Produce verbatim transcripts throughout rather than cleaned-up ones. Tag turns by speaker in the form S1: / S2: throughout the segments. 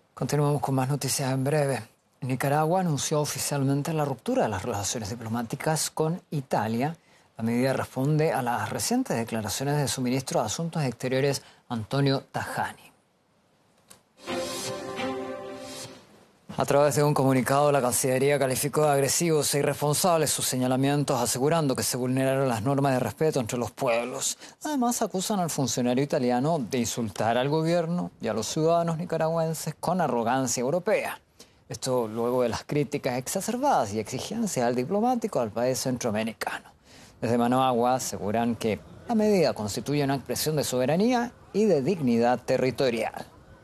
S1: Continuamos con más noticias en breve. Nicaragua anunció oficialmente la ruptura de las relaciones diplomáticas con Italia. La medida responde a las recientes declaraciones de su ministro de Asuntos Exteriores, Antonio Tajani. A través de un comunicado, la Cancillería calificó de agresivos e irresponsables sus señalamientos, asegurando que se vulneraron las normas de respeto entre los pueblos. Además, acusan al funcionario italiano de insultar al gobierno y a los ciudadanos nicaragüenses con arrogancia europea. Esto luego de las críticas exacerbadas y exigencias al diplomático al país centroamericano. Desde Managua aseguran que la medida constituye una expresión de soberanía y de dignidad territorial.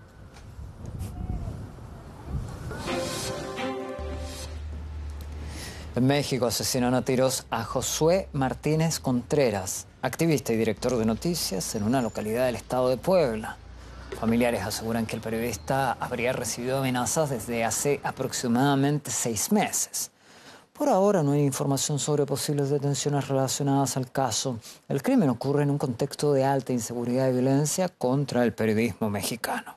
S1: En México asesinan a tiros a Josué Martínez Contreras, activista y director de noticias en una localidad del estado de Puebla. Familiares aseguran que el periodista habría recibido amenazas desde hace aproximadamente seis meses. Por ahora no hay información sobre posibles detenciones relacionadas al caso. El crimen ocurre en un contexto de alta inseguridad y violencia contra el periodismo mexicano.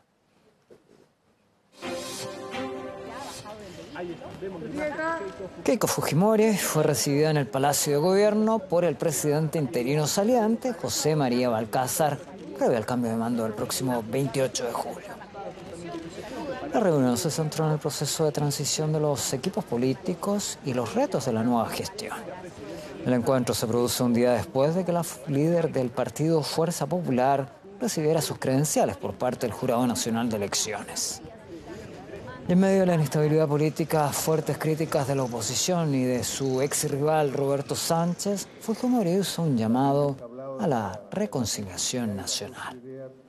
S1: Keiko Fujimori fue recibida en el Palacio de Gobierno por el presidente interino saliente, José María Balcázar, previo al cambio de mando del próximo veintiocho de julio. La reunión se centró en el proceso de transición de los equipos políticos y los retos de la nueva gestión. El encuentro se produce un día después de que la líder del partido Fuerza Popular recibiera sus credenciales por parte del Jurado Nacional de Elecciones. Y en medio de la inestabilidad política, fuertes críticas de la oposición y de su ex rival Roberto Sánchez, Fujimori hizo un llamado a la reconciliación nacional.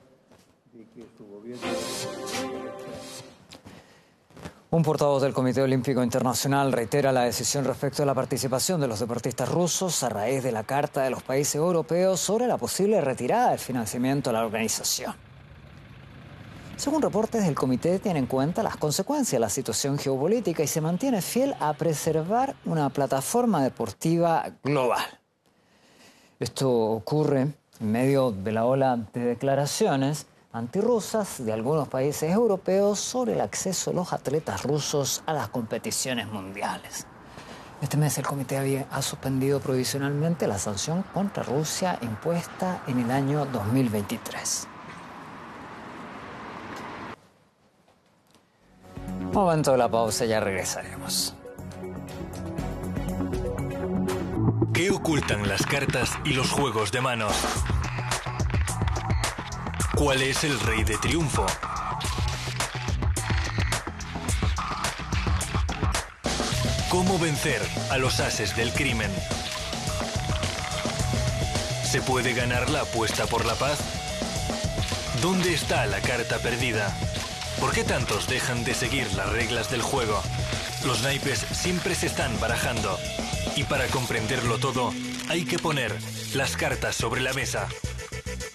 S1: Un portavoz del Comité Olímpico Internacional reitera la decisión respecto a la participación de los deportistas rusos a raíz de la Carta de los Países Europeos sobre la posible retirada del financiamiento a la organización. Según reportes, el comité tiene en cuenta las consecuencias de la situación geopolítica y se mantiene fiel a preservar una plataforma deportiva global. Esto ocurre en medio de la ola de declaraciones antirrusas de algunos países europeos sobre el acceso de los atletas rusos a las competiciones mundiales. Este mes el comité había, ha suspendido provisionalmente la sanción contra Rusia impuesta en el año dos mil veintitrés. Momento de la pausa, ya regresaremos.
S2: ¿Qué ocultan las cartas y los juegos de manos? ¿Cuál es el rey de triunfo? ¿Cómo vencer a los ases del crimen? ¿Se puede ganar la apuesta por la paz? ¿Dónde está la carta perdida? ¿Por qué tantos dejan de seguir las reglas del juego? Los naipes siempre se están barajando. Y para comprenderlo todo, hay que poner las cartas sobre la mesa.